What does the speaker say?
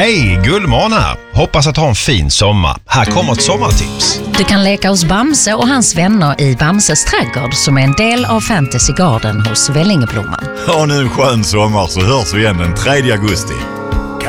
Hej, Gullmån här. Hoppas att ha en fin sommar. Här kommer ett sommartips. Du kan leka hos Bamse och hans vänner i Bamses trädgård som är en del av Fantasy Garden hos Vällingeblomman. Ha nu en skön sommar så hörs vi igen den 3 augusti.